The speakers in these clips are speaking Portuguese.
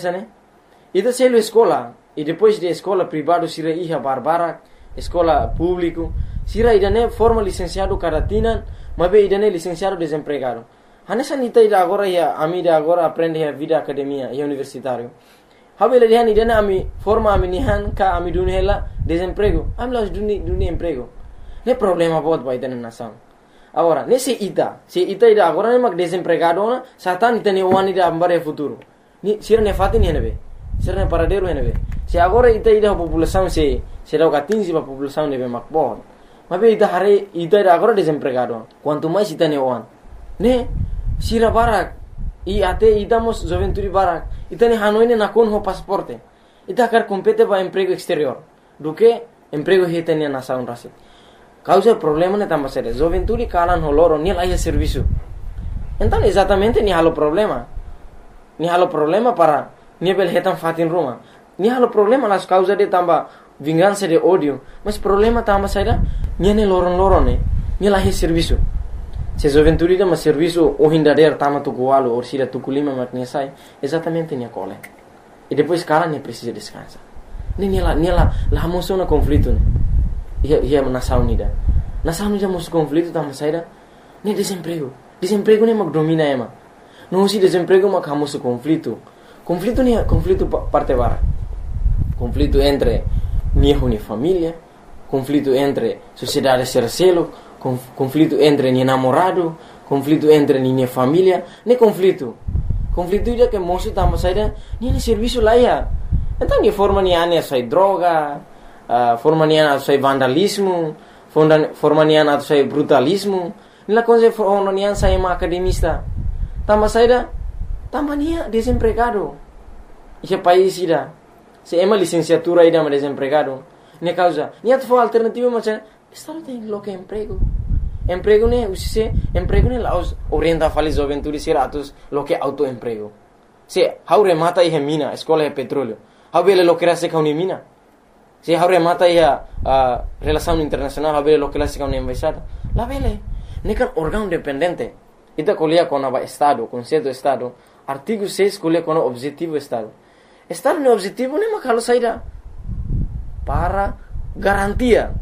né? Ida selo escola, e depois de escola privado sira ia barbara, escola público, sira ida né forma licenciado caratina, mas bem ida né licenciado desempregado. Hanessa nita ida agora ia amida agora aprende a vida academia e universitário. Habela dihan ida né ami forma ami nihan ka ami dunia hela desemprego, ami las dunia emprego. Ne problema buat ba ida né nação. Agora, nesse ita ida agora né mag desempregado na, satan ita ne wani ida ambare futuro. Ni sira ne fatin henebe. Sira ne paradeiro henebe. Se agora ita ida a população se dá o 15 a população nebe makbon. Mas bem ita hare ita ida agora desempregado. Quanto mais ita ne wan. Ne sira barak e até idamos juventude barak. Ita ne hanoi ne nakon ho pasporte. Ita quer competir para emprego exterior. Do que emprego hita ne nação rasi. Causa problema ne tambah sério. Juventude kalan holoro ni lá serviço. Então exatamente ni halo problema. Ni halo problema para nível hetan fatin rumah. Ni halo problema las causa de tambah vingança de ódio. Mas problema tambah sério. Ni ne loron ne. Ni lá serviço. Se juventude dá serviço o hindader tama tukualo ou sira tukulima maknya sai. Exatamente ni cole. E depois kalan ne precisa descansar. Ni lá moção na conflito ne. Ia nação nida. Nação nida moço conflito tambah sério. Ni desemprego. Desemprego ne mag domina ema. Não se desemprego mas kamu conflito. Conflito ni conflito parte bara. Conflito entre ni família, conflito entre sociedade sercelo, conflito entre ni namorado, conflito entre ni família, ni conflito. Conflito ida que moço tambah saída ni serviço lá ya. Então ni forma ni ane sai droga, forma ni ane sai vandalismo, forma ni ane sai brutalismo. Nila coisa forma ni ane sai academista. Tambah saída tambah nia desempregado. Esse país ida. Se ema licenciatura ida mas desempregado. Ne causa. Nia tu alternativa macam estado tem lo que emprego. Emprego ne usise emprego ne laos orienta fali juventude siratus lo que autoemprego. Se haure mata ihe mina, escola é petróleo. Habele lo que era se kauni mina. Se haure mata ihe relação internacional, habele lo que era se kauni embaixada. La vele. Ne kan órgão dependente. Ita kuliah com o Estado, conceito do Estado. Artigo 6 kuliah com o objetivo do Estado. Estado no objetivo nem makalo saída para garantia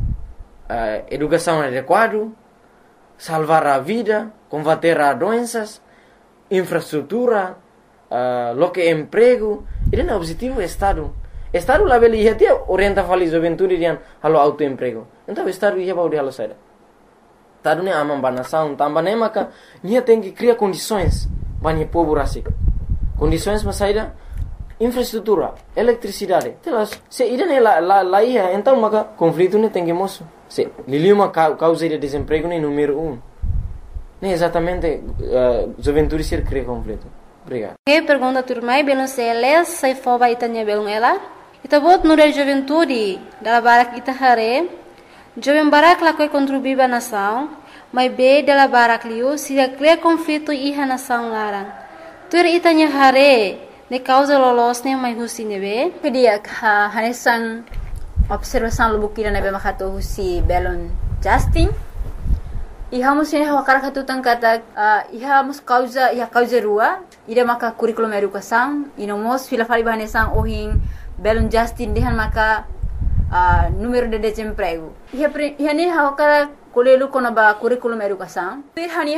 educação adequada, salvar a vida, combater as doenças, infraestrutura, lo que emprego. Isso é o objetivo do Estado. Estado lá ele ia ter orienta fali juventude dian halo autoemprego. Então o Estado ia baudi halo saída. Estado ne amam banação, tambah ne maka nia tem que criar condições para povo rasik. Condições para saída infraestrutura, eletricidade. Telas, se ida ne la ia, então maka conflito ne tem que moço. Se liliuma causa de desemprego ne número 1. Ne exatamente juventude ser cria conflito. Obrigado. Que pergunta turmai belum seles sai foba itanya belum ela. Ita bot nure juventude dala barak ita hare. Jovem barak lakoi contribuir ba nação, mas be dela barak liu se cria conflito iha nação larang. Tur itanya hare ne causa lolos ne mai husi nebe. Kedia hanesan observação lubukira nebe makato husi belon Justin. Iha musin hawakar katutang kata iha mus causa rua ida maka curriculum educação inomos fila fali bahanesan ohin belon Justin dehan maka número de desemprego. Ia ni hawakara kolelu kona ba curriculum educação. Ia ni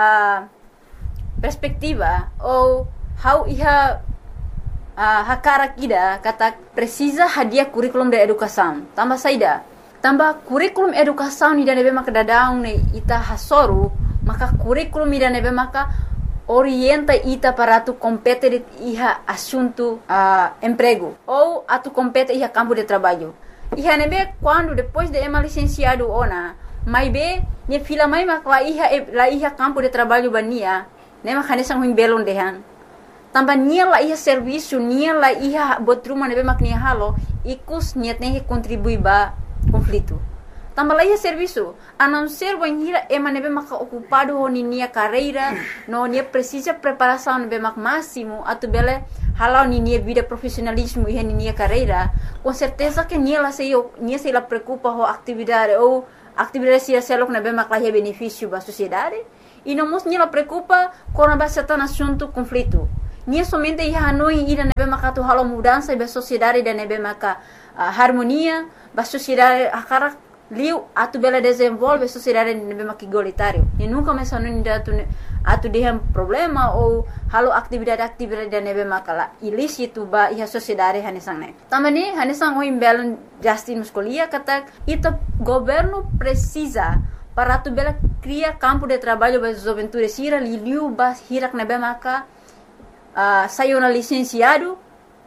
perspectiva ou how ia hakara kida kata precisa hadiah curriculum de educação. Tambah saida. Tambah curriculum educação ni nebe maka dadaung ne ita hasoru maka curriculum ni nebe maka orienta ita para tu competir iha assunto emprego ou atu competir iha campo de trabalho. Iha nebe quando depois de ema licenciado ona mai be ne fila mai mak la iha campo de trabalho bania ne mak hanesang huim belon dehan tambah nia la iha serviço nia la iha botruma nebe mak nia halo ikus nia tem que contribuir ba conflito tambah la iha serviço a não ser banhira ema nebe mak ocupado ho nia carreira no nia precisa preparação nebe mak máximo atu bele halau nia vida profissionalismo iha nia carreira com certeza que nia se la preocupa com atividade ou atividade se selok na bem maclaia benefício para a sociedade e não mos nia la preocupa com a base tan assunto conflito nia somente ia Hanoi ida nebe maka tu halo mudança e sociedade da nebe maka harmonia, ba sociedade akara liu atu bela desenvolve sociedade nebe maka igualitário. E nunca mais Hanoi ida atu dia problema ou halo atividade da nebe maka la ilícito ba ia sociedade hanesang ne. Tamani hanesang o imbelan Justin Muscolia kata ita governo precisa para tu bela cria campo de trabalho para juventude sira liu ba hirak nebe maka saiu na licenciada,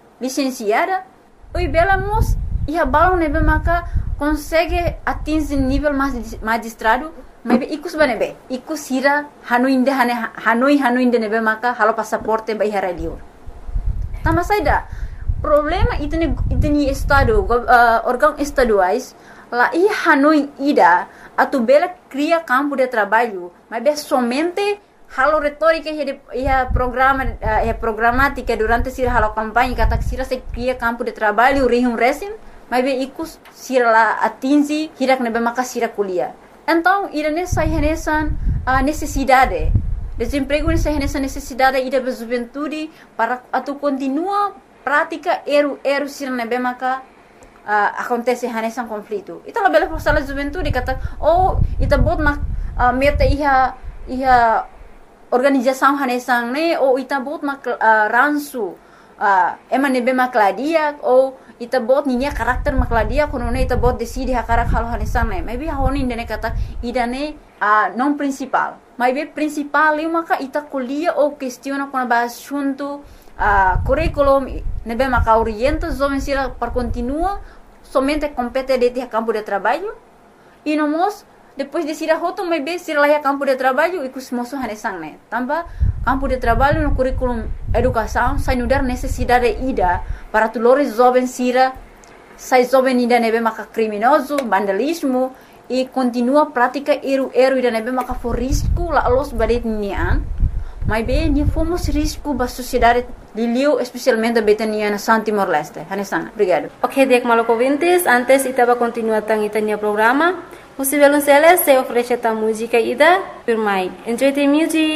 oi bela mos ia balão nebe maka consegue atingir nível magistrado, mas ikus banebe, ikus hira Hanoi inde nebe maka halo passaporte ba hira liur. Tama saida problema itni estado órgão estaduais lá ia Hanoi ida atu bela cria campo de trabalho, mas somente halo retórica ia programática durante sira halo campanha kata sira se cria campo de trabalho rihum resim mas ikus sira lá atingi hirak nebe maka sira kuliah. Então irane sai renesan necessidade desemprego nessa necessidade ida be juventude para atu continua prática eru sira nebe maka acontece renesan conflito. Ita la bela força juventude kata ita bot meta ia organização hanesang ne ou ita bot ransu ema nebe makladia ou ita bot ninya karakter makladia kono ne ita bot decide hakarak halo hanesang ne maybe honi ne kata idane non principal maybe principal eu maka ita kuliah ou questiona com ba assunto curriculum nebe maka orienta jovem sira para continua somente compete de campo de trabalho e nomos depois de sira hoto maybe sira lá campo de trabalho e kusmoso hanesang ne tamba campo de trabalho no curriculum educação sai nudar necessidade ida para tulores jovens sira sai jovem ida nebe maka criminoso vandalismo e continua prática eru ida nebe maka for risco la los badet nian maybe ni fomos risco ba sociedade Liliu especialmente betania na Santi Timor-Leste. Hanesang, obrigado. Ok, Diek Maloko Vintes, antes itaba continuar tang itania programa. Os violoncelos se oferece a música ida, firmai. Enjoy the music.